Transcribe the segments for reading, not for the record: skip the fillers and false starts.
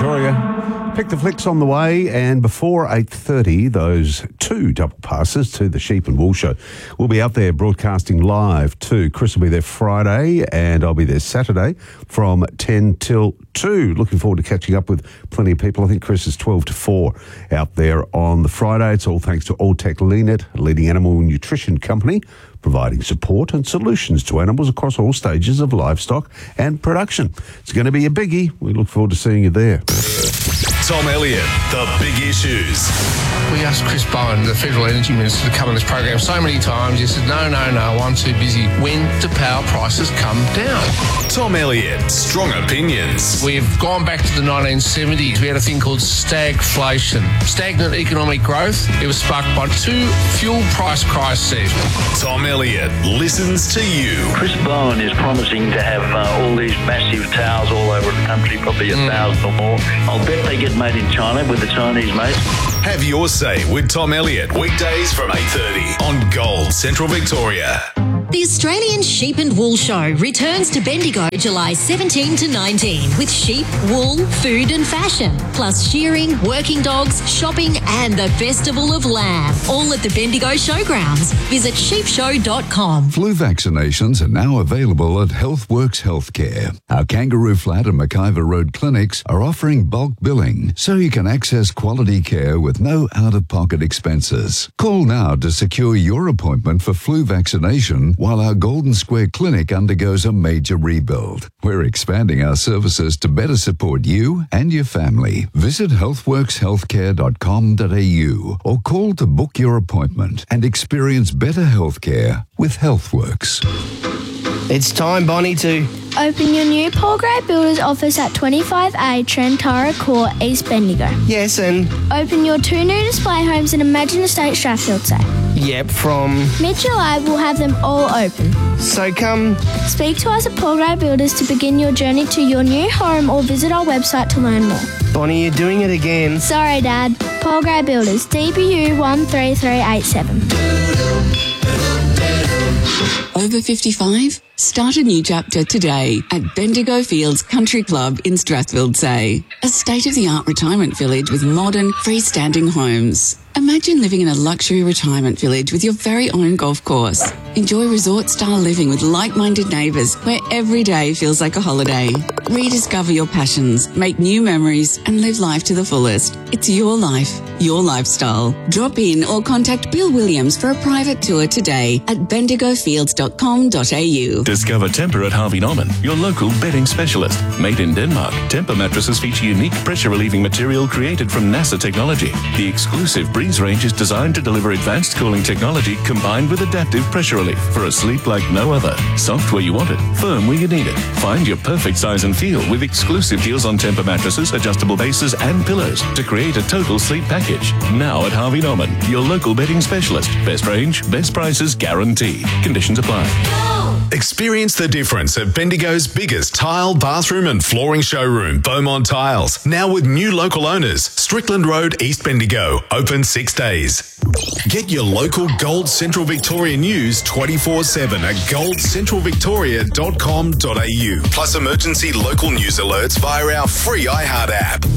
Victoria. Pick the Flicks on the way, and before 8:30, those two double passes to the Sheep and Wool Show will be out there broadcasting live too. Chris will be there Friday, and I'll be there Saturday from 10 till 2. Looking forward to catching up with plenty of people. I think Chris is 12 to 4 out there on the Friday. It's all thanks to Alltech Leanet, a leading animal nutrition company, providing support and solutions to animals across all stages of livestock and production. It's going to be a biggie. We look forward to seeing you there. Tom Elliott, The Big Issues. We asked Chris Bowen, the Federal Energy Minister, to come on this program so many times. He said, no, I'm too busy. When do power prices come down? Tom Elliott, Strong Opinions. We've gone back to the 1970s. We had a thing called stagflation, stagnant economic growth. It was sparked by two fuel price crises. Tom Elliott listens to you. Chris Bowen is promising to have all these massive towers all over the country, probably 1,000 or more. I'll bet they get made in China with the Chinese mates. Have your say with Tom Elliott, weekdays from 8:30 on Gold Central Victoria. The Australian Sheep and Wool Show returns to Bendigo July 17 to 19 with sheep, wool, food and fashion, plus shearing, working dogs, shopping and the Festival of Lamb, all at the Bendigo Showgrounds. Visit sheepshow.com. Flu vaccinations are now available at HealthWorks Healthcare. Our Kangaroo Flat and McIver Road clinics are offering bulk billing so you can access quality care with no out-of-pocket expenses. Call now to secure your appointment for flu vaccination while our Golden Square Clinic undergoes a major rebuild. We're expanding our services to better support you and your family. Visit healthworkshealthcare.com.au or call to book your appointment and experience better healthcare with HealthWorks. It's time, Bonnie, to open your new Paul Gray Builders office at 25A Trentara Court, East Bendigo. Yes, and open your two new display homes in Imagine Estate Strathfield Say. Yep, from mid-July we'll have them all open. So come speak to us at Paul Gray Builders to begin your journey to your new home or visit our website to learn more. Bonnie, you're doing it again. Sorry, Dad. Paul Gray Builders, DBU 13387. Over 55? Start a new chapter today at Bendigo Fields Country Club in Strathfield Say. A state-of-the-art retirement village with modern, freestanding homes. Imagine living in a luxury retirement village with your very own golf course. Enjoy resort-style living with like-minded neighbours where every day feels like a holiday. Rediscover your passions, make new memories and live life to the fullest. It's your life, your lifestyle. Drop in or contact Bill Williams for a private tour today at bendigofields.com.au. Discover Tempur at Harvey Norman, your local bedding specialist. Made in Denmark, Tempur mattresses feature unique pressure-relieving material created from NASA technology. The exclusive Breeze range is designed to deliver advanced cooling technology combined with adaptive pressure relief for a sleep like no other. Soft where you want it, firm where you need it. Find your perfect size and feel with exclusive deals on Tempur mattresses, adjustable bases and pillows to create a total sleep package. Now at Harvey Norman, your local bedding specialist. Best range, best prices guaranteed. Conditions apply. Experience the difference at Bendigo's biggest tile, bathroom and flooring showroom, Beaumont Tiles. Now with new local owners, Strickland Road, East Bendigo. Open 6 days. Get your local Gold Central Victoria news 24/7 at goldcentralvictoria.com.au. Plus emergency local news alerts via our free iHeart app.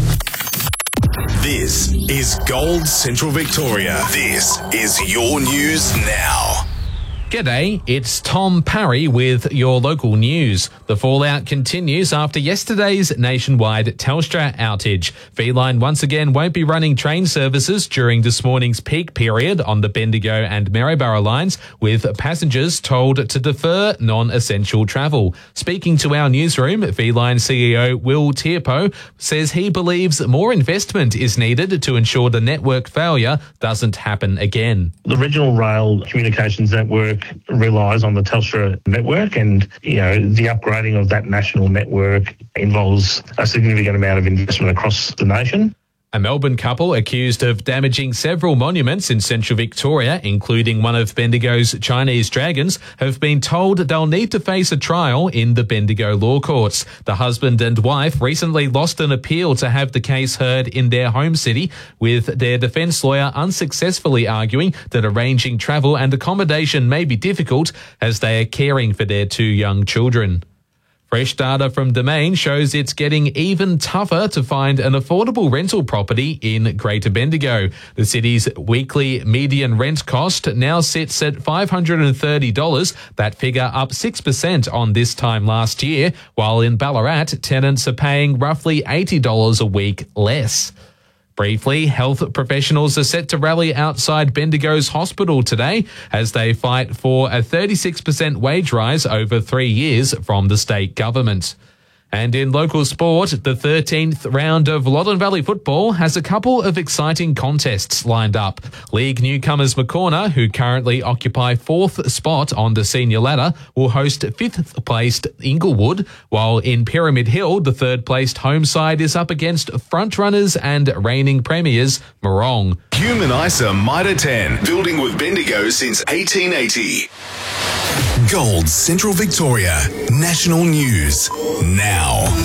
This is Gold Central Victoria. This is your news now. G'day, it's Tom Parry with your local news. The fallout continues after yesterday's nationwide Telstra outage. Feline once again won't be running train services during this morning's peak period on the Bendigo and Maryborough lines, with passengers told to defer non-essential travel. Speaking to our newsroom, Feline CEO Will Tierpo says he believes more investment is needed to ensure the network failure doesn't happen again. The regional rail communications network relies on the Telstra network, and the upgrading of that national network involves a significant amount of investment across the nation. A Melbourne couple accused of damaging several monuments in central Victoria, including one of Bendigo's Chinese dragons, have been told they'll need to face a trial in the Bendigo law courts. The husband and wife recently lost an appeal to have the case heard in their home city, with their defence lawyer unsuccessfully arguing that arranging travel and accommodation may be difficult as they are caring for their 2 young children. Fresh data from Domain shows it's getting even tougher to find an affordable rental property in Greater Bendigo. The city's weekly median rent cost now sits at $530, that figure up 6% on this time last year, while in Ballarat, tenants are paying roughly $80 a week less. Briefly, health professionals are set to rally outside Bendigo's hospital today as they fight for a 36% wage rise over 3 years from the state government. And in local sport, the 13th round of Loddon Valley football has a couple of exciting contests lined up. League newcomers Maccorner, who currently occupy 4th spot on the senior ladder, will host 5th placed Inglewood, while in Pyramid Hill, the 3rd placed home side is up against frontrunners and reigning premiers Morong. Human ISA Mitre 10, building with Bendigo since 1880. Gold Central Victoria, national news now.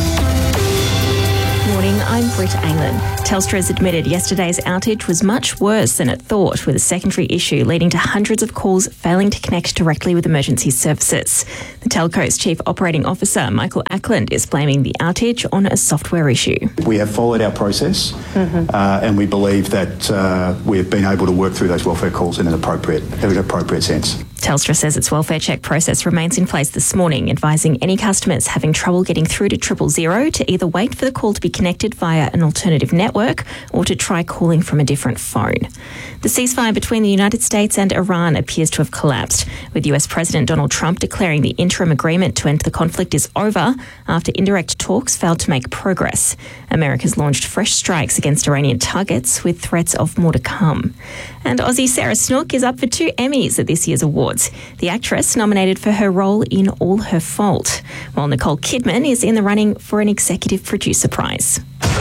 Morning, I'm Britt Anglin. Telstra has admitted yesterday's outage was much worse than it thought, with a secondary issue leading to hundreds of calls failing to connect directly with emergency services. The telco's Chief Operating Officer, Michael Ackland, is blaming the outage on a software issue. We have followed our process and we believe that we've been able to work through those welfare calls in an appropriate sense. Telstra says its welfare check process remains in place this morning, advising any customers having trouble getting through to 000 to either wait for the call to be connected via an alternative network or to try calling from a different phone. The ceasefire between the United States and Iran appears to have collapsed, with US President Donald Trump declaring the interim agreement to end the conflict is over after indirect talks failed to make progress. America's launched fresh strikes against Iranian targets, with threats of more to come. And Aussie Sarah Snook is up for 2 Emmys at this year's awards. The actress nominated for her role in All Her Fault, while Nicole Kidman is in the running for an executive producer prize.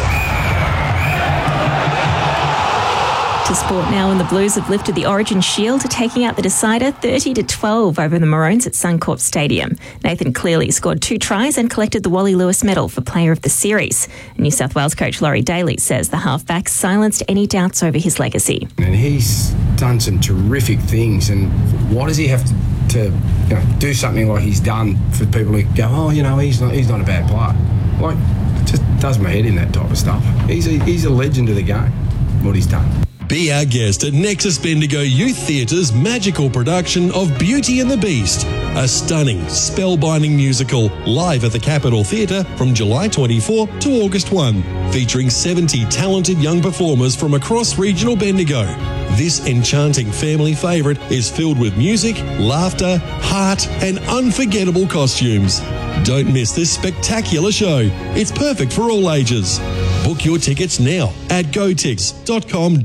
To sport now, and the Blues have lifted the Origin Shield, taking out the decider 30-12 over the Maroons at Suncorp Stadium. Nathan Cleary scored 2 tries and collected the Wally Lewis medal for Player of the Series. New South Wales coach Laurie Daly says the halfback silenced any doubts over his legacy. And he's done some terrific things, and why does he have to do something like he's done for people who go, oh, he's not a bad player? Like, it just does my head in, that type of stuff. He's a legend of the game, what he's done. Be our guest at Nexus Bendigo Youth Theatre's magical production of Beauty and the Beast, a stunning, spellbinding musical live at the Capitol Theatre from July 24 to August 1, featuring 70 talented young performers from across regional Bendigo. This enchanting family favourite is filled with music, laughter, heart and unforgettable costumes. Don't miss this spectacular show. It's perfect for all ages. Book your tickets now at gotix.com.au.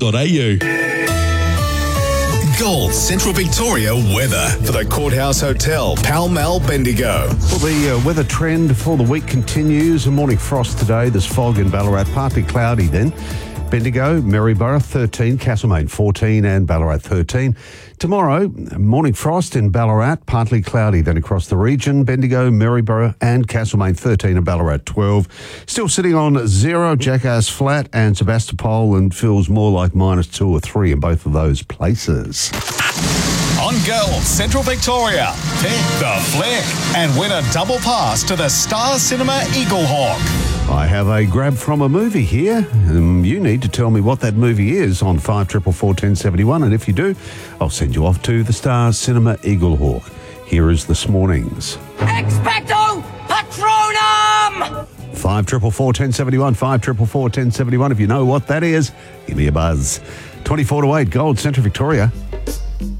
Gold Central Victoria weather for the Courthouse Hotel, Pall Mall, Bendigo. Well, the weather trend for the week continues. A morning frost today. There's fog in Ballarat, partly cloudy then. Bendigo, Maryborough 13, Castlemaine 14 and Ballarat 13. Tomorrow, morning frost in Ballarat, partly cloudy then across the region. Bendigo, Maryborough and Castlemaine 13 and Ballarat 12. Still sitting on 0, Jackass Flat and Sebastopol, and feels more like -2 or 3 in both of those places. On Gold Central Victoria, pick the flick and win a double pass to the Star Cinema Eaglehawk. I have a grab from a movie here. You need to tell me what that movie is on 5444 1071, and if you do, I'll send you off to the Star Cinema Eaglehawk. Here is this morning's. Expecto Patronum! 5444 1071, 5444 1071. If you know what that is, give me a buzz. 24 to 8, Gold Central Victoria.